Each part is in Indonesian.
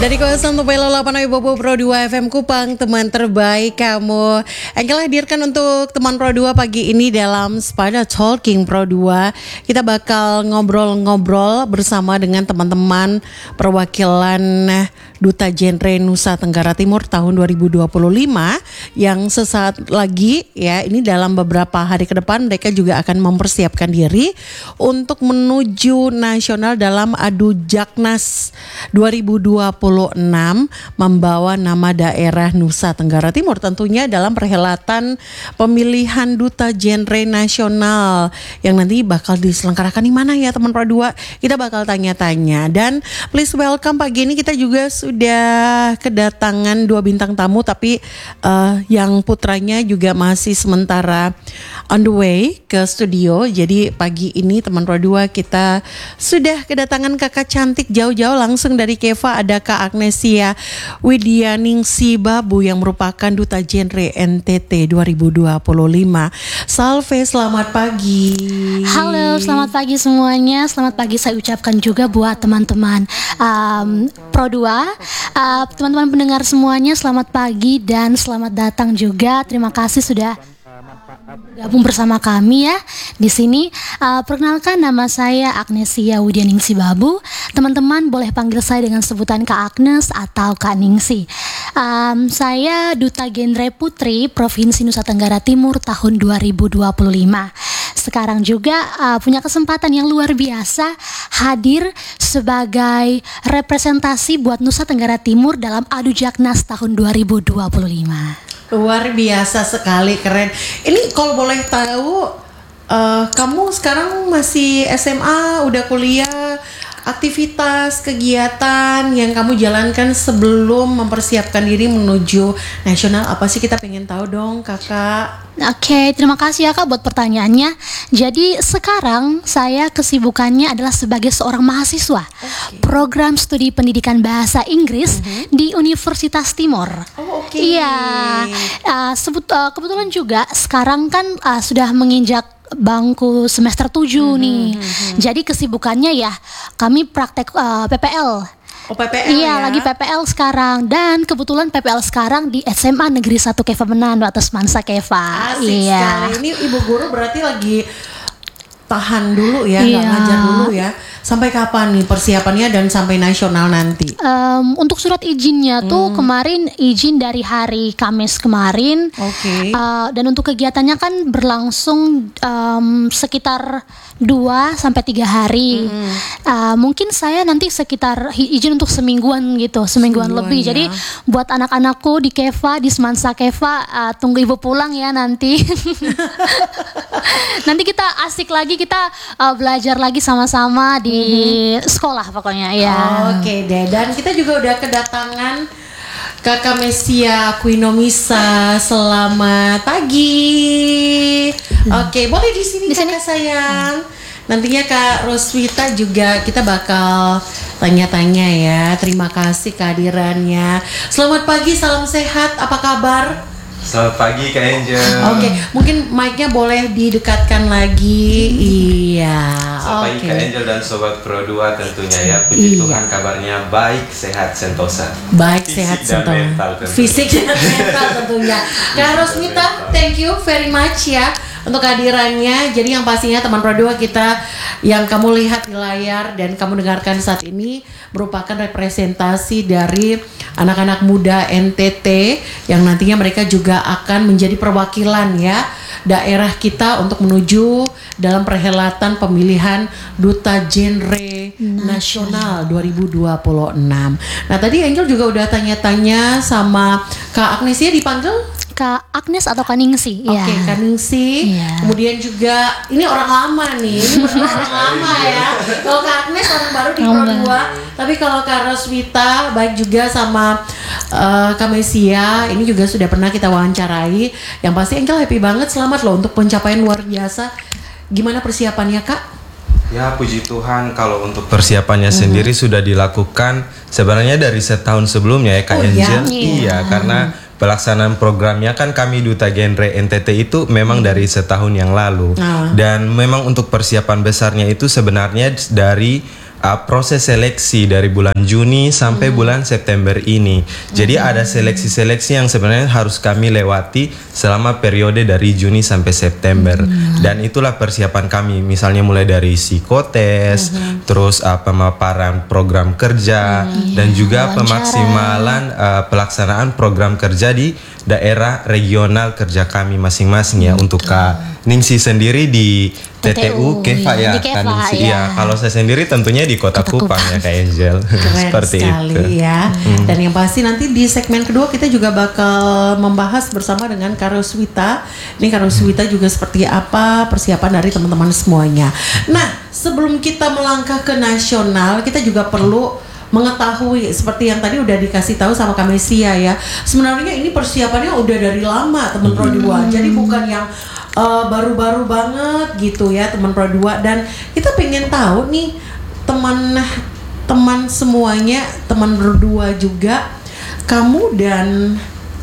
Dari kawasan Tupelo 8 Bobo Pro 2 FM Kupang, teman terbaik kamu. Engkel hadirkan untuk teman Pro 2 pagi ini dalam Spada Talking Pro 2. Kita bakal ngobrol-ngobrol bersama dengan teman-teman perwakilan Duta Genre Nusa Tenggara Timur tahun 2025 yang sesaat lagi ya, ini dalam beberapa hari ke depan mereka juga akan mempersiapkan diri untuk menuju nasional dalam Adu Jaknas 2026 membawa nama daerah Nusa Tenggara Timur tentunya dalam perhelatan pemilihan Duta Genre Nasional yang nanti bakal diselenggarakan di mana ya teman Pro 2. Kita bakal tanya-tanya dan please welcome pagi ini kita juga sudah kedatangan 2 bintang tamu tapi yang putranya juga masih sementara on the way ke studio. Jadi pagi ini teman Pro 2 kita sudah kedatangan kakak cantik jauh-jauh langsung dari Keva, ada Kak Agnesia Widyaningsi Babu yang merupakan Duta Genre NTT 2025. Salve, selamat pagi. Halo, selamat pagi semuanya. Selamat pagi saya ucapkan juga buat teman-teman Pro 2, teman-teman pendengar semuanya, selamat pagi dan selamat datang juga. Terima kasih sudah gabung bersama kami ya di sini. Perkenalkan, nama saya Agnesia Widyaningsi Babu. Teman-teman boleh panggil saya dengan sebutan Kak Agnes atau Kak Ningsi. Saya Duta Genre Putri Provinsi Nusa Tenggara Timur tahun 2025. Sekarang juga punya kesempatan yang luar biasa hadir sebagai representasi buat Nusa Tenggara Timur dalam Adu Jaknas tahun 2025. Luar biasa sekali, keren. Ini kalau boleh tahu, kamu sekarang masih SMA, udah kuliah, aktivitas, kegiatan yang kamu jalankan sebelum mempersiapkan diri menuju nasional apa sih, kita pengen tahu dong kakak. Oke, terima kasih ya Kak buat pertanyaannya. Jadi sekarang saya kesibukannya adalah sebagai seorang mahasiswa program studi pendidikan bahasa Inggris di Universitas Timor. Iya, kebetulan juga sekarang kan sudah menginjak bangku semester 7 nih. Jadi kesibukannya ya kami praktek PPL. PPL iya, ya? Lagi PPL sekarang. Dan kebetulan PPL sekarang di SMA Negeri 1 Keva Menando atas Mansa Keva. Asik sekali. Ini ibu guru berarti lagi tahan dulu ya, nggak ngajar dulu ya. Sampai kapan nih persiapannya dan sampai nasional nanti? Untuk surat izinnya tuh kemarin izin dari hari Kamis kemarin. Dan untuk kegiatannya kan berlangsung sekitar 2-3 hari. Mungkin saya nanti sekitar izin untuk semingguan gitu, semingguan lebih. Ya. Jadi buat anak-anakku di Keva, di Semansa Keva, tunggu ibu pulang ya nanti. Nanti kita asik lagi, kita belajar lagi sama-sama di sekolah pokoknya ya. Oke deh, dan kita juga udah kedatangan Kakak Mesia Quinomisa. Selamat pagi. Oke, boleh di sini kakak sayang. Nantinya Kak Roswita juga kita bakal tanya-tanya ya. Terima kasih kehadirannya. Selamat pagi, salam sehat. Apa kabar? Selamat pagi Kak Angel. Oke, mungkin mic-nya boleh didekatkan lagi. Iya. Selamat pagi Kak Angel dan Sobat Pro 2 tentunya ya. Puji Tuhan kabarnya baik, sehat, sentosa. Baik, fisik sehat, dan mental tentunya. Fisik dan mental tentunya. Kak Rosmita, thank you very much ya untuk kehadirannya. Jadi yang pastinya teman Pro 2 kita yang kamu lihat di layar dan kamu dengarkan saat ini merupakan representasi dari anak-anak muda NTT yang nantinya mereka juga akan menjadi perwakilan ya daerah kita untuk menuju dalam perhelatan pemilihan Duta Genre Nasional 2026. Nah tadi Angel juga udah tanya-tanya sama Kak Agnesia, dipanggil Kak Agnes atau Kak Ningsi? Oke, Kak Ningsi. Kemudian juga ini orang lama nih, ini orang lama ya. Kalau Kak Agnes orang baru di Pro 2, tapi kalau Kak Roswita baik juga sama Kak Mesia, ini juga sudah pernah kita wawancarai. Yang pasti Angel happy banget, selamat loh untuk pencapaian luar biasa. Gimana persiapannya Kak? Ya puji Tuhan, kalau untuk persiapannya sendiri sudah dilakukan sebenarnya dari setahun sebelumnya ya Kak Angel. Iya, karena pelaksanaan programnya kan kami Duta Genre NTT itu memang dari setahun yang lalu. Dan memang untuk persiapan besarnya itu sebenarnya dari proses seleksi dari bulan Juni sampai bulan September ini. Jadi ada seleksi-seleksi yang sebenarnya harus kami lewati selama periode dari Juni sampai September. Dan itulah persiapan kami, misalnya mulai dari psikotes, terus pemaparan program kerja, dan juga pemaksimalan pelaksanaan program kerja di daerah regional kerja kami masing-masing ya. Untuk Kak Ningsi sendiri di TTU Keva ya, di Keva, Kak Ningsi. ya. Iya, kalau saya sendiri tentunya di Kota Kupang ya Kak Angel. Keren Seperti sekali itu. ya. Dan yang pasti nanti di segmen kedua kita juga bakal membahas bersama dengan Karoswita. Ini Karoswita juga seperti apa persiapan dari teman-teman semuanya. Nah, sebelum kita melangkah ke nasional, kita juga perlu mengetahui seperti yang tadi udah dikasih tahu sama Kamesia ya. Sebenarnya ini persiapannya udah dari lama teman Pro 2. Jadi bukan yang baru-baru banget gitu ya teman Pro 2. Dan kita pengen tahu nih teman semuanya, teman berdua juga, kamu dan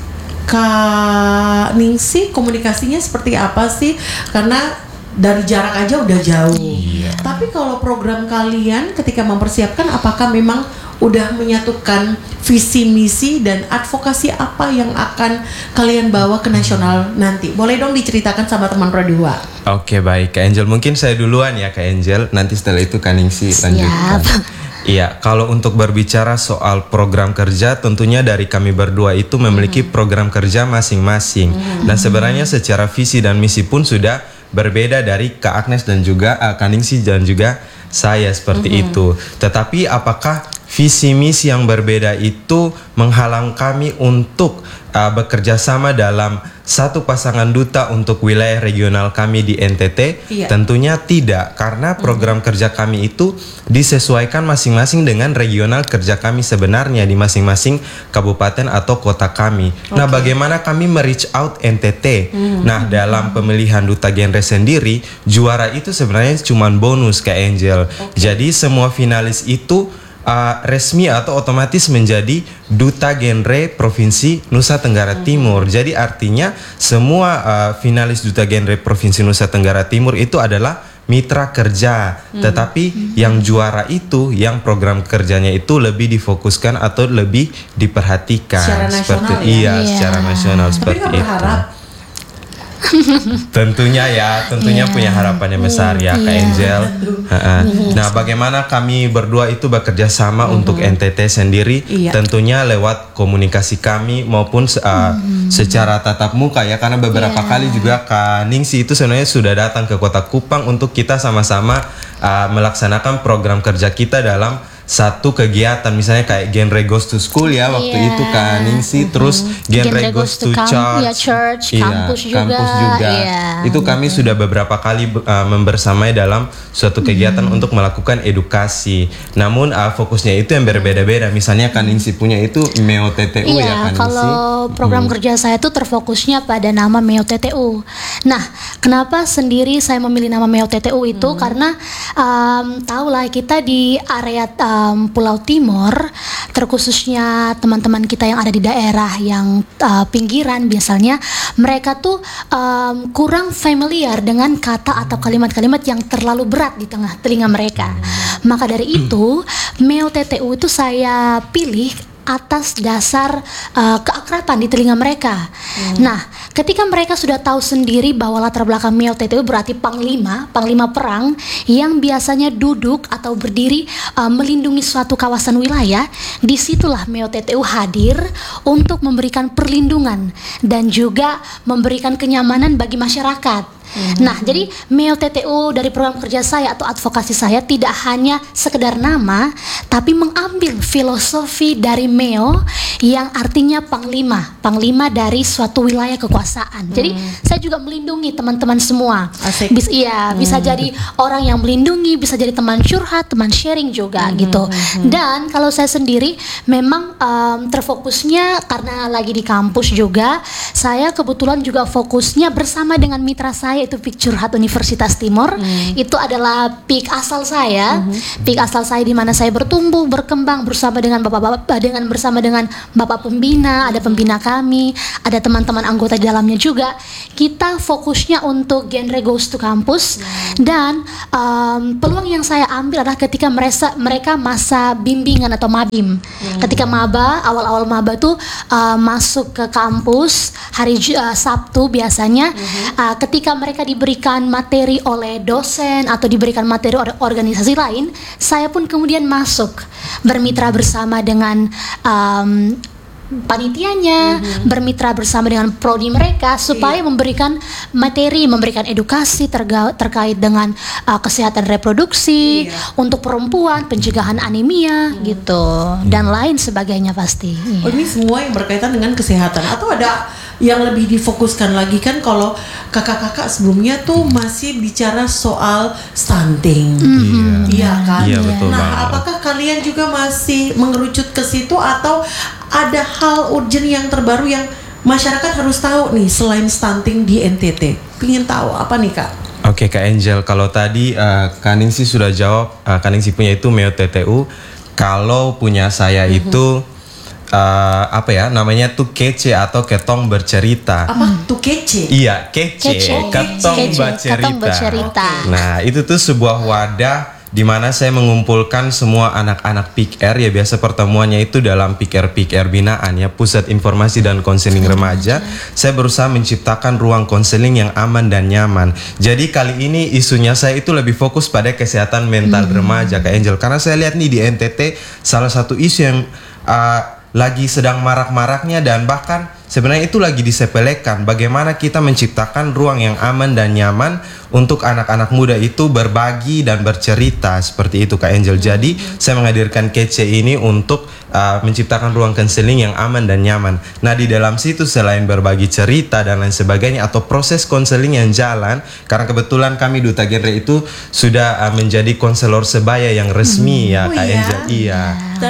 Kak Ningsi komunikasinya seperti apa sih? Karena dari jarak aja udah jauh. Tapi kalau program kalian ketika mempersiapkan, apakah memang udah menyatukan visi misi dan advokasi apa yang akan kalian bawa ke nasional nanti? Boleh dong diceritakan sama teman Pro 2. Oke, baik Kak Angel, mungkin saya duluan ya Kak Angel, nanti setelah itu Kak Ningsi lanjutkan. Iya, kalau untuk berbicara soal program kerja, tentunya dari kami berdua itu memiliki program kerja masing-masing. Dan sebenarnya secara visi dan misi pun sudah berbeda dari Kak Agnes dan juga Kak Ningsi dan juga saya seperti itu. Tetapi apakah visi misi yang berbeda itu menghalang kami untuk bekerja sama dalam satu pasangan duta untuk wilayah regional kami di NTT? Iya. Tentunya tidak, karena program kerja kami itu disesuaikan masing-masing dengan regional kerja kami sebenarnya di masing-masing kabupaten atau kota kami. Nah, bagaimana kami me-reach out NTT? Nah, dalam pemilihan duta genre sendiri, juara itu sebenarnya cuma bonus Kak Angel. Jadi semua finalis itu resmi atau otomatis menjadi duta genre provinsi Nusa Tenggara Timur. Jadi artinya semua finalis duta genre provinsi Nusa Tenggara Timur itu adalah mitra kerja. Tetapi yang juara itu, yang program kerjanya itu lebih difokuskan atau lebih diperhatikan. Secara nasional ya? Iya, secara nasional Tapi seperti nggak itu. berharap Tentunya punya harapannya besar ya Kak Angel. Nah, bagaimana kami berdua itu bekerja sama untuk NTT sendiri? Iya. Tentunya lewat komunikasi kami maupun secara tatap muka ya, karena beberapa kali juga Kak Ningsi itu sebenarnya sudah datang ke Kota Kupang untuk kita sama-sama melaksanakan program kerja kita dalam satu kegiatan, misalnya kayak genre Goes to School ya waktu itu Kak Ningsi, terus genre Goes to Church, kampus juga. Itu kami sudah beberapa kali membersamai dalam suatu kegiatan untuk melakukan edukasi. Namun fokusnya itu yang berbeda-beda. Misalnya Kak Ningsi punya itu Meo TTU ya Kak Ningsi. Kalau program kerja saya itu terfokusnya pada nama Meo TTU. Nah, kenapa sendiri saya memilih nama Meo TTU itu? Karena tahulah kita di area Pulau Timur, terkhususnya teman-teman kita yang ada di daerah yang pinggiran, biasanya mereka tuh kurang familiar dengan kata atau kalimat-kalimat yang terlalu berat di tengah telinga mereka. Maka dari itu, Meo TTU itu saya pilih atas dasar keakraban di telinga mereka. Nah, ketika mereka sudah tahu sendiri bahwa latar belakang Meo TTU berarti panglima perang yang biasanya duduk atau berdiri melindungi suatu kawasan wilayah, disitulah Meo TTU hadir untuk memberikan perlindungan dan juga memberikan kenyamanan bagi masyarakat. Nah, jadi Meo TTU dari program kerja saya atau advokasi saya tidak hanya sekedar nama, tapi mengambil filosofi dari Meo yang artinya panglima dari suatu wilayah kekuasaan. Jadi saya juga melindungi teman-teman semua. Asik. Bisa jadi orang yang melindungi, bisa jadi teman curhat, teman sharing juga gitu. Dan kalau saya sendiri memang terfokusnya karena lagi di kampus juga, saya kebetulan juga fokusnya bersama dengan mitra saya saya yaitu PIK Curhat Universitas Timur. Itu adalah PIK asal saya, PIK asal saya di mana saya bertumbuh, berkembang bersama dengan bersama dengan Bapak Pembina, ada pembina kami, ada teman-teman anggota di dalamnya juga. Kita fokusnya untuk genre Ghost to Campus, dan peluang yang saya ambil adalah ketika mereka masa bimbingan atau mabim. Ketika maba, awal-awal maba tuh masuk ke kampus hari Sabtu biasanya, ketika mereka diberikan materi oleh dosen atau diberikan materi oleh organisasi lain, saya pun kemudian masuk bermitra bersama dengan panitianya, bermitra bersama dengan prodi mereka supaya memberikan materi, memberikan edukasi terkait dengan kesehatan reproduksi untuk perempuan, pencegahan anemia gitu, dan lain sebagainya pasti. Oh, ini semua yang berkaitan dengan kesehatan atau ada yang lebih difokuskan lagi? Kan kalau kakak-kakak sebelumnya tuh masih bicara soal stunting, iya kan? Iya, betul nah, banget. apakah kalian juga masih mengerucut ke situ atau ada hal urgent yang terbaru yang masyarakat harus tahu nih selain stunting di NTT? Pingin tahu apa nih Kak? Oke Kak Angel, kalau tadi Kak Ningsi sudah jawab, Kak Ningsi punya itu Meo TTU. Kalau punya saya itu apa ya namanya tuh kece atau ketong bercerita. Apa tuh kece? Iya, kece. Ketong bercerita. Nah, itu tuh sebuah wadah di mana saya mengumpulkan semua anak-anak PIKR, ya biasa pertemuannya itu dalam PIKR binaan ya, Pusat Informasi dan Konseling Remaja. Saya berusaha menciptakan ruang konseling yang aman dan nyaman. Jadi kali ini isunya saya itu lebih fokus pada kesehatan mental remaja Kak Angel, karena saya lihat nih di NTT salah satu isu yang lagi sedang marak-maraknya dan bahkan sebenarnya itu lagi disepelekan, bagaimana kita menciptakan ruang yang aman dan nyaman untuk anak-anak muda itu berbagi dan bercerita seperti itu Kak Angel. Jadi saya menghadirkan kece ini untuk menciptakan ruang konseling yang aman dan nyaman. Nah, di dalam situ selain berbagi cerita dan lain sebagainya atau proses konseling yang jalan, karena kebetulan kami Duta Genre itu sudah menjadi konselor sebaya yang resmi ya Kak Angel. Iya.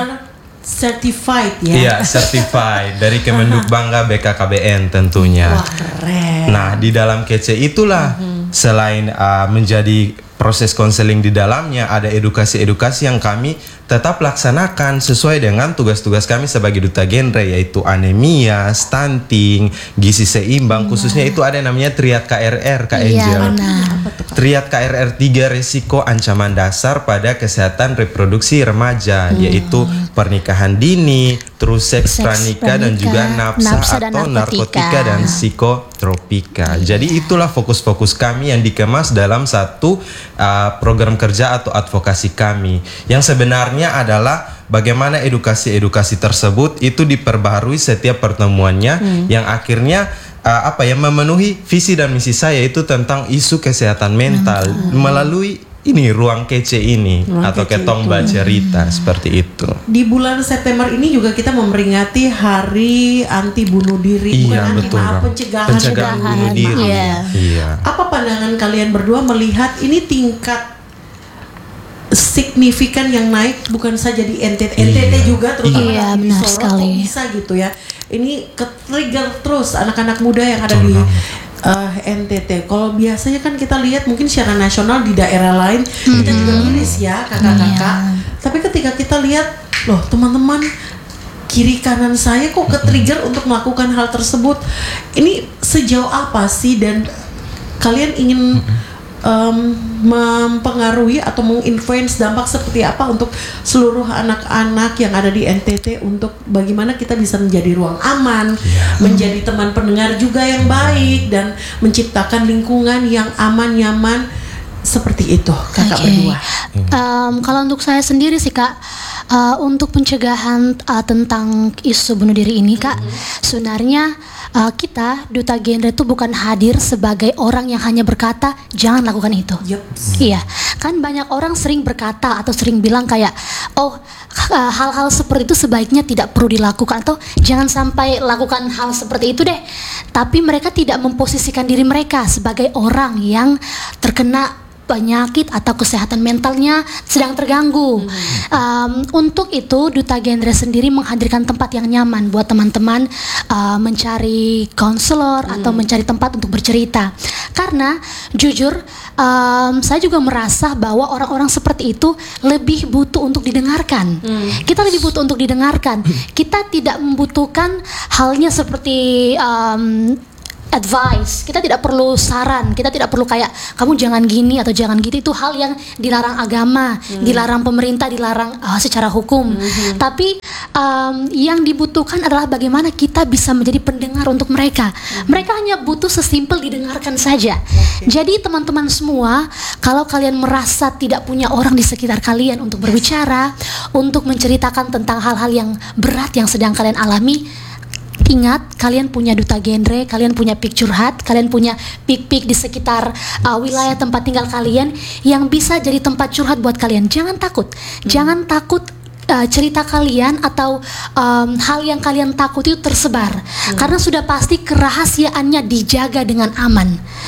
Certified ya? Iya, certified dari Kemenduk Bangga BKKBN tentunya. Wah, keren. Nah, di dalam kece itulah selain menjadi proses konseling di dalamnya, ada edukasi-edukasi yang kami tetap laksanakan sesuai dengan tugas-tugas kami sebagai Duta Genre, yaitu anemia, stunting, gizi seimbang, khususnya itu ada namanya triad KRR Kak Angel. Triad KRR 3 resiko ancaman dasar pada kesehatan reproduksi remaja, yaitu pernikahan dini, terus seks pranika dan juga nafsa atau narkotika dan psikotropika. Jadi itulah fokus-fokus kami yang dikemas dalam satu program kerja atau advokasi kami, yang sebenarnya adalah bagaimana edukasi-edukasi tersebut itu diperbaharui setiap pertemuannya, yang akhirnya memenuhi visi dan misi saya itu tentang isu kesehatan mental melalui ini ruang kece ini atau ketong bercerita seperti itu. Di bulan September ini juga kita memperingati Hari Anti Bunuh Diri, Iya, betul, pencegahan bunuh diri. Iya. Apa pandangan kalian berdua melihat ini tingkat signifikan yang naik bukan saja di NTT juga terutama di Sorong, kok bisa gitu ya? Ini ke-trigger terus anak-anak muda yang ada di NTT. Kalau biasanya kan kita lihat mungkin secara nasional di daerah lain kita juga miris ya kakak-kakak. Tapi ketika kita lihat, loh teman-teman kiri kanan saya kok ke-trigger untuk melakukan hal tersebut. Ini sejauh apa sih, dan kalian ingin mempengaruhi atau menginfluence dampak seperti apa untuk seluruh anak-anak yang ada di NTT untuk bagaimana kita bisa menjadi ruang aman, menjadi teman pendengar juga yang baik, dan menciptakan lingkungan yang aman, nyaman seperti itu kakak berdua. Kalau untuk saya sendiri sih Kak, untuk pencegahan tentang isu bunuh diri ini Kak, sebenarnya kita Duta Genre itu bukan hadir sebagai orang yang hanya berkata jangan lakukan itu. Iya, kan banyak orang sering berkata atau sering bilang kayak hal-hal seperti itu sebaiknya tidak perlu dilakukan atau jangan sampai lakukan hal seperti itu deh. Tapi mereka tidak memposisikan diri mereka sebagai orang yang terkena penyakit atau kesehatan mentalnya sedang terganggu. Untuk itu Duta Genre sendiri menghadirkan tempat yang nyaman buat teman-teman mencari konselor atau mencari tempat untuk bercerita. Karena jujur saya juga merasa bahwa orang-orang seperti itu lebih butuh untuk didengarkan. Kita lebih butuh untuk didengarkan. Kita tidak membutuhkan halnya seperti advice. Kita tidak perlu saran, kita tidak perlu kayak kamu jangan gini atau jangan gitu. Itu hal yang dilarang agama, dilarang pemerintah, dilarang secara hukum. Tapi yang dibutuhkan adalah bagaimana kita bisa menjadi pendengar untuk mereka. Mereka hanya butuh sesimpel didengarkan saja. Jadi teman-teman semua, kalau kalian merasa tidak punya orang di sekitar kalian untuk berbicara, untuk menceritakan tentang hal-hal yang berat yang sedang kalian alami, ingat, kalian punya Duta Genre, kalian punya Pik Curhat, kalian punya pik-pik di sekitar wilayah tempat tinggal kalian yang bisa jadi tempat curhat buat kalian. Jangan takut, jangan takut cerita kalian atau hal yang kalian takut itu tersebar, karena sudah pasti kerahasiaannya dijaga dengan aman.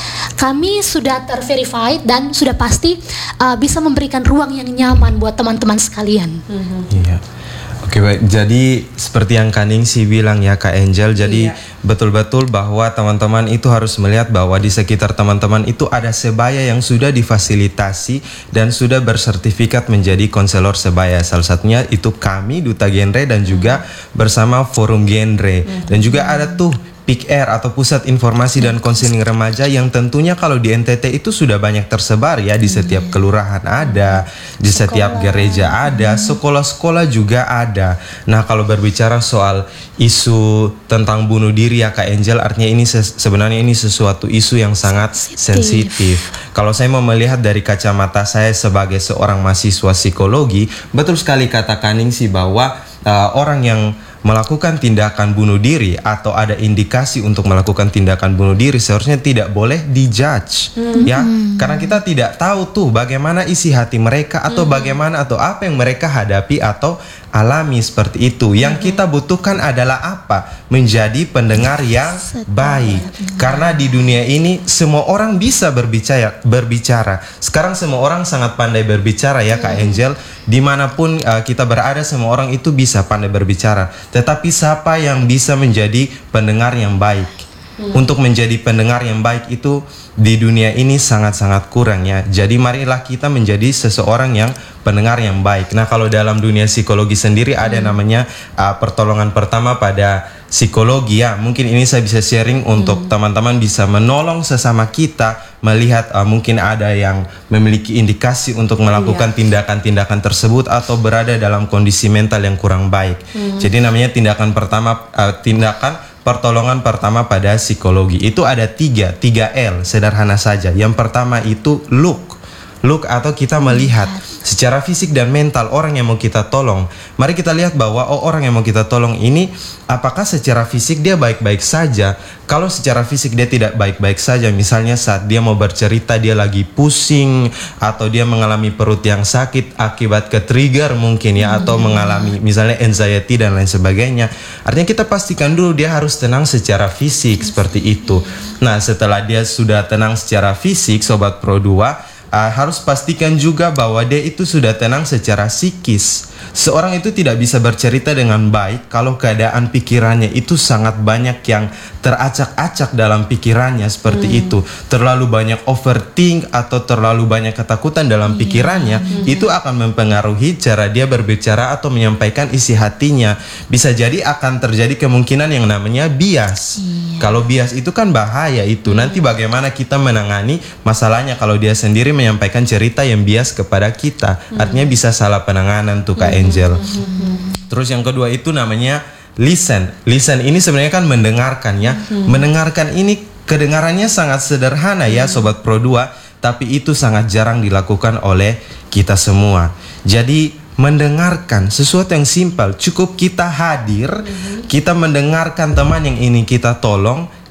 Kami sudah terverified dan sudah pasti bisa memberikan ruang yang nyaman buat teman-teman sekalian. Iya. Oke, baik. Jadi seperti yang Kak Ningsi bilang ya Kak Angel, jadi betul-betul bahwa teman-teman itu harus melihat bahwa di sekitar teman-teman itu ada sebaya yang sudah difasilitasi dan sudah bersertifikat menjadi konselor sebaya. Salah satunya itu kami Duta Genre dan juga bersama Forum Genre. Dan juga ada tuh PIK-R atau Pusat Informasi dan Konseling Remaja yang tentunya kalau di NTT itu sudah banyak tersebar ya, di setiap kelurahan ada, di setiap gereja ada, sekolah-sekolah juga ada. Nah, kalau berbicara soal isu tentang bunuh diri ya Kak Angel, artinya ini sebenarnya ini sesuatu isu yang sangat sensitif. Kalau saya mau melihat dari kacamata saya sebagai seorang mahasiswa psikologi, betul sekali kata Kak Ningsi bahwa orang yang melakukan tindakan bunuh diri atau ada indikasi untuk melakukan tindakan bunuh diri seharusnya tidak boleh dijudge ya, karena kita tidak tahu tuh bagaimana isi hati mereka atau bagaimana atau apa yang mereka hadapi atau alami seperti itu. Yang kita butuhkan adalah apa? Menjadi pendengar yang baik. Karena di dunia ini semua orang bisa berbicara. Sekarang semua orang sangat pandai berbicara ya Kak Angel. Dimanapun kita berada semua orang itu bisa pandai berbicara. Tetapi siapa yang bisa menjadi pendengar yang baik? Untuk menjadi pendengar yang baik itu di dunia ini sangat-sangat kurang ya. Jadi marilah kita menjadi seseorang yang pendengar yang baik. Nah, kalau dalam dunia psikologi sendiri ada namanya pertolongan pertama pada psikologi ya. Mungkin ini saya bisa sharing untuk teman-teman bisa menolong sesama kita melihat mungkin ada yang memiliki indikasi untuk melakukan tindakan-tindakan tersebut atau berada dalam kondisi mental yang kurang baik. Jadi namanya tindakan pertama, tindakan pertolongan pertama pada psikologi. Itu ada 3 L, sederhana saja. Yang pertama itu look atau kita melihat secara fisik dan mental orang yang mau kita tolong. Mari kita lihat bahwa orang yang mau kita tolong ini apakah secara fisik dia baik-baik saja. Kalau secara fisik dia tidak baik-baik saja, misalnya saat dia mau bercerita dia lagi pusing atau dia mengalami perut yang sakit akibat ke-trigger mungkin ya, atau mengalami misalnya anxiety dan lain sebagainya, artinya kita pastikan dulu dia harus tenang secara fisik seperti itu. Nah, setelah dia sudah tenang secara fisik Sobat Pro 2, harus pastikan juga bahwa dia itu sudah tenang secara psikis. Seorang itu tidak bisa bercerita dengan baik kalau keadaan pikirannya itu sangat banyak yang teracak-acak dalam pikirannya seperti itu. Terlalu banyak overthink atau terlalu banyak ketakutan dalam pikirannya, itu akan mempengaruhi cara dia berbicara atau menyampaikan isi hatinya. Bisa jadi akan terjadi kemungkinan yang namanya bias. Kalau bias itu kan bahaya itu. Nanti bagaimana kita menangani masalahnya kalau dia sendiri menyampaikan cerita yang bias kepada kita. Artinya bisa salah penanganan tuh Kak Angel. Terus yang kedua itu namanya listen. Listen ini sebenarnya kan mendengarkan ya. Mendengarkan ini kedengarannya sangat sederhana ya Sobat Pro 2, tapi itu sangat jarang dilakukan oleh kita semua. Jadi mendengarkan sesuatu yang simpel, cukup kita hadir, kita mendengarkan teman yang ini kita tolong,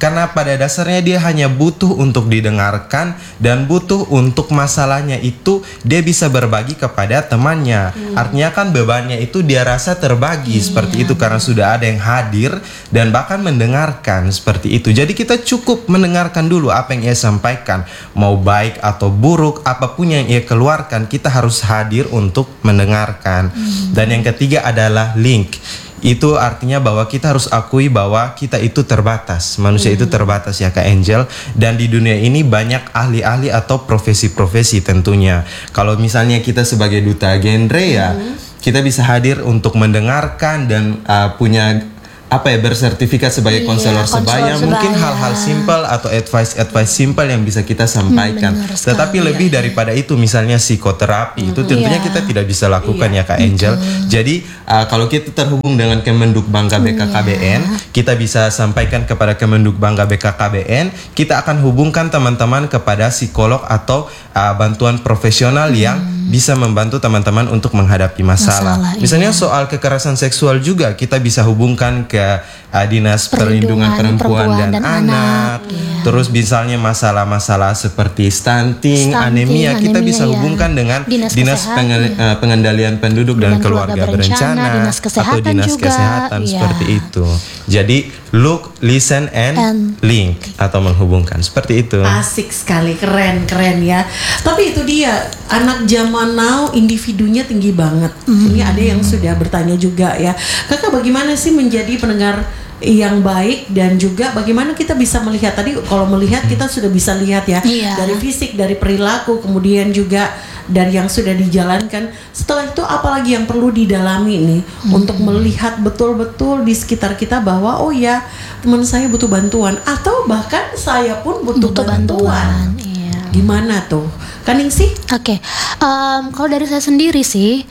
Karena pada dasarnya dia hanya butuh untuk didengarkan dan butuh untuk masalahnya itu dia bisa berbagi kepada temannya. Artinya kan bebannya itu dia rasa terbagi seperti itu karena sudah ada yang hadir dan bahkan mendengarkan seperti itu. Jadi kita cukup mendengarkan dulu apa yang ia sampaikan, mau baik atau buruk, apapun yang ia keluarkan, kita harus hadir untuk mendengarkan. Dan yang ketiga adalah link. Itu artinya bahwa kita harus akui bahwa kita itu terbatas. Manusia itu terbatas ya Kak Angel. Dan di dunia ini banyak ahli-ahli atau profesi-profesi tentunya. Kalau misalnya kita sebagai duta genre ya, kita bisa hadir untuk mendengarkan dan punya bersertifikat sebagai konselor sebaya. Mungkin hal-hal simpel atau advice simpel yang bisa kita sampaikan. Tetapi lebih daripada itu, misalnya psikoterapi itu tentunya kita tidak bisa lakukan ya Kak Angel. Jadi kalau kita terhubung dengan Kemenduk Bangga BKKBN, kita bisa sampaikan kepada Kemenduk Bangga BKKBN, kita akan hubungkan teman-teman kepada psikolog atau bantuan profesional yang bisa membantu teman-teman untuk menghadapi masalah. Misalnya soal kekerasan seksual juga kita bisa hubungkan ke Dinas Perlindungan Perempuan dan Anak. Terus misalnya masalah-masalah seperti stunting, anemia, kita bisa hubungkan dengan Dinas Pengendalian Penduduk dan Keluarga Berencana atau Dinas Kesehatan seperti itu. Jadi look, listen, and link atau menghubungkan seperti itu. Asik sekali, keren ya. Tapi itu dia, anak zaman now individunya tinggi banget. Ini ada yang sudah bertanya juga ya, Kakak bagaimana sih menjadi pendengar yang baik, dan juga bagaimana kita bisa melihat, tadi kalau melihat kita sudah bisa lihat ya, dari fisik, dari perilaku, kemudian juga dari yang sudah dijalankan. Setelah itu apalagi yang perlu didalami nih untuk melihat betul-betul di sekitar kita bahwa oh ya, teman saya butuh bantuan atau bahkan saya pun butuh bantuan. Gimana tuh Kaningsih? Oke, kalau dari saya sendiri sih,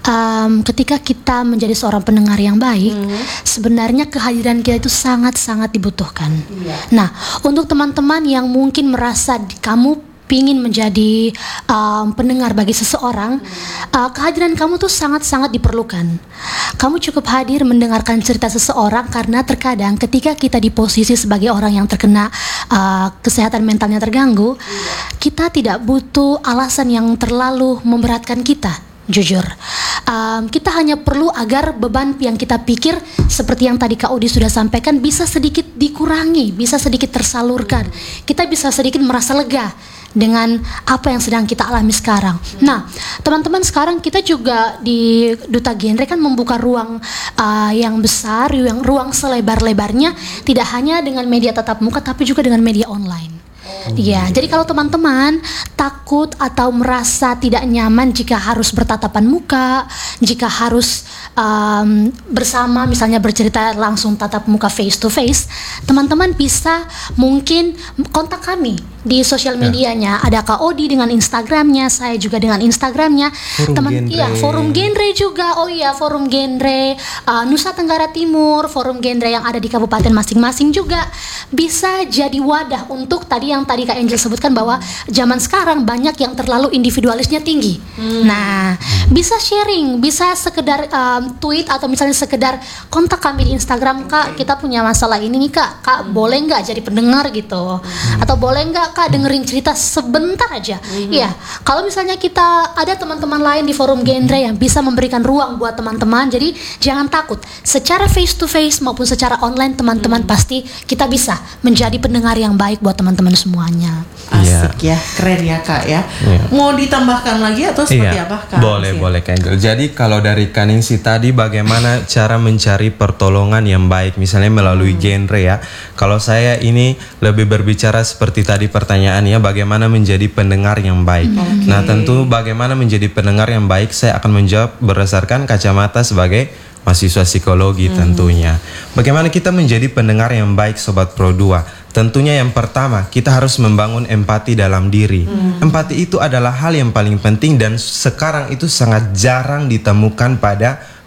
ketika kita menjadi seorang pendengar yang baik, sebenarnya kehadiran kita itu sangat-sangat dibutuhkan. Nah, untuk teman-teman yang mungkin merasa kamu pingin menjadi pendengar bagi seseorang, kehadiran kamu tuh sangat-sangat diperlukan. Kamu cukup hadir mendengarkan cerita seseorang, karena terkadang ketika kita di posisi sebagai orang yang terkena kesehatan mentalnya terganggu, kita tidak butuh alasan yang terlalu memberatkan kita. Jujur, kita hanya perlu agar beban yang kita pikir, seperti yang tadi Kak Udi sudah sampaikan, bisa sedikit dikurangi, bisa sedikit tersalurkan. Kita bisa sedikit merasa lega dengan apa yang sedang kita alami sekarang. Nah, teman-teman, sekarang kita juga di Duta Genre kan membuka ruang yang besar, ruang selebar-lebarnya, tidak hanya dengan media tatap muka, tapi juga dengan media online. Ya, jadi kalau teman-teman takut atau merasa tidak nyaman jika harus bertatapan muka, jika harus bersama, misalnya bercerita langsung tatap muka face to face, teman-teman bisa mungkin kontak kami di sosial medianya. Ada Kak Odi dengan Instagramnya, saya juga dengan Instagramnya. Forum Genre juga. Oh iya, Forum Genre Nusa Tenggara Timur, Forum Genre yang ada di kabupaten masing-masing juga bisa jadi wadah untuk tadi Kak Angel sebutkan bahwa zaman sekarang banyak yang terlalu individualisnya tinggi. Nah, bisa sharing, bisa sekedar tweet atau misalnya sekedar kontak kami di Instagram, Kak, kita punya masalah ini nih Kak, boleh nggak jadi pendengar gitu, atau boleh nggak Kak dengerin cerita sebentar aja. Iya, kalau misalnya kita ada teman-teman lain di Forum Genre yang bisa memberikan ruang buat teman-teman, jadi jangan takut, secara face to face maupun secara online teman-teman pasti kita bisa menjadi pendengar yang baik buat teman-teman semuanya. Asik ya, keren ya Kak ya. Mau ditambahkan lagi atau seperti apa Kak? Boleh Kak Angel. Jadi kalau dari Kaningsih tadi bagaimana cara mencari pertolongan yang baik, misalnya melalui genre ya. Kalau saya ini lebih berbicara seperti tadi pertanyaannya, bagaimana menjadi pendengar yang baik. Nah, tentu bagaimana menjadi pendengar yang baik, saya akan menjawab berdasarkan kacamata sebagai mahasiswa psikologi tentunya. Bagaimana kita menjadi pendengar yang baik Sobat Pro 2? Tentunya yang pertama, kita harus membangun empati dalam diri. Empati itu adalah hal yang paling penting dan sekarang itu sangat jarang ditemukan pada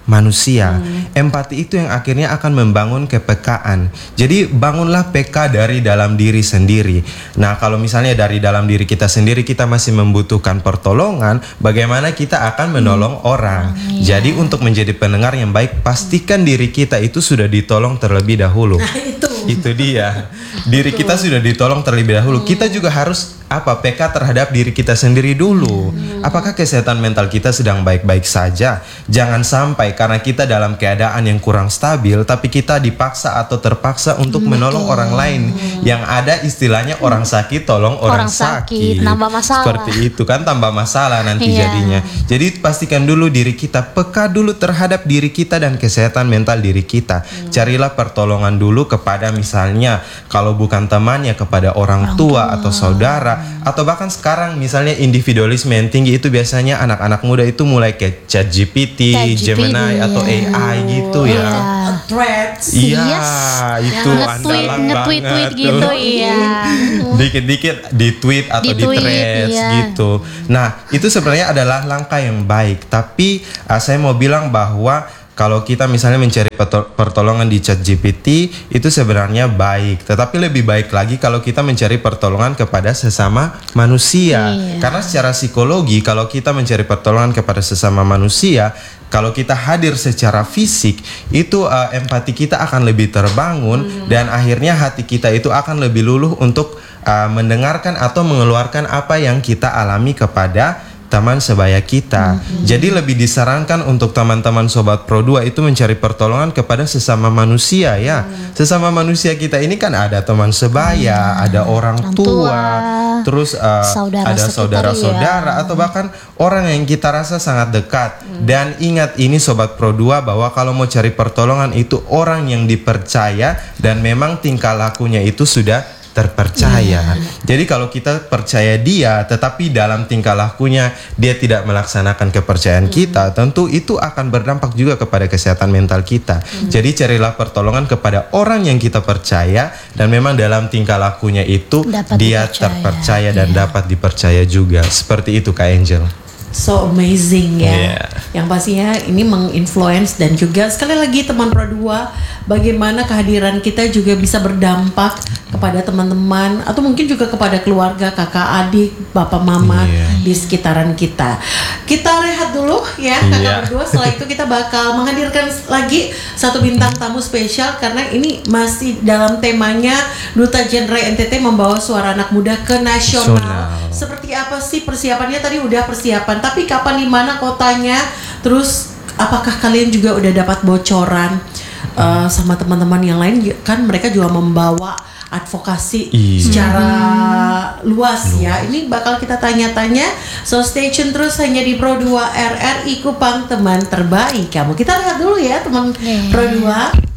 manusia. Empati itu yang akhirnya akan membangun kepekaan. Jadi bangunlah peka dari dalam diri sendiri. Nah, kalau misalnya dari dalam diri kita sendiri kita masih membutuhkan pertolongan, bagaimana kita akan menolong orang? Jadi untuk menjadi pendengar yang baik, pastikan diri kita itu sudah ditolong terlebih dahulu. Nah, Itu dia. Diri kita sudah ditolong terlebih dahulu. Kita juga harus peka terhadap diri kita sendiri dulu. Apakah kesehatan mental kita sedang baik-baik saja? Jangan sampai karena kita dalam keadaan yang kurang stabil, tapi kita dipaksa atau terpaksa untuk menolong orang lain. Yang ada istilahnya orang sakit tolong orang sakit. Nambah masalah. Seperti itu kan, tambah masalah nanti jadinya. Jadi pastikan dulu diri kita, peka dulu terhadap diri kita dan kesehatan mental diri kita. Carilah pertolongan dulu kepada misalnya kalau bukan temannya kepada orang tua atau saudara, atau bahkan sekarang misalnya individualisme yang tinggi itu biasanya anak-anak muda itu mulai ke ChatGPT, Gemini atau AI gitu ya. Threads. Iya, itu andalan nge-tweet banget gitu tuh. Dikit-dikit di tweet atau di threads gitu. Nah, itu sebenarnya adalah langkah yang baik. Tapi saya mau bilang bahwa kalau kita misalnya mencari pertolongan di ChatGPT itu sebenarnya baik, tetapi lebih baik lagi kalau kita mencari pertolongan kepada sesama manusia. Karena secara psikologi kalau kita mencari pertolongan kepada sesama manusia, kalau kita hadir secara fisik itu empati kita akan lebih terbangun dan akhirnya hati kita itu akan lebih luluh untuk mendengarkan atau mengeluarkan apa yang kita alami kepada teman sebaya kita. Jadi lebih disarankan untuk teman-teman Sobat Pro 2 itu mencari pertolongan kepada sesama manusia ya. Sesama manusia kita ini kan ada teman sebaya, ada orang tua, terus ada saudara-saudara atau bahkan orang yang kita rasa sangat dekat. Dan ingat ini Sobat Pro 2 bahwa kalau mau cari pertolongan itu orang yang dipercaya dan memang tingkah lakunya itu sudah terpercaya. Jadi kalau kita percaya dia tetapi dalam tingkah lakunya dia tidak melaksanakan kepercayaan kita, tentu itu akan berdampak juga kepada kesehatan mental kita. Jadi carilah pertolongan kepada orang yang kita percaya dan memang dalam tingkah lakunya itu dia terpercaya dan dapat dipercaya juga. Seperti itu Kak Angel. So amazing ya. Yang pastinya ini menginfluence dan juga sekali lagi teman Pro 2 bagaimana kehadiran kita juga bisa berdampak kepada teman-teman atau mungkin juga kepada keluarga, kakak, adik, bapak, mama di sekitaran kita. Kita rehat dulu ya kakak berdua. Setelah itu kita bakal menghadirkan lagi satu bintang tamu spesial karena ini masih dalam temanya Duta Genre NTT membawa suara anak muda ke nasional. Seperti apa sih persiapannya? Tadi udah persiapan, tapi kapan, di mana kotanya? Terus apakah kalian juga udah dapat bocoran sama teman-teman yang lain? Kan mereka juga membawa advokasi secara luas ya. Ini bakal kita tanya-tanya. So stay tune terus hanya di Pro 2 RRI Kupang, teman terbaik kamu. Kita lihat dulu ya teman Pro 2.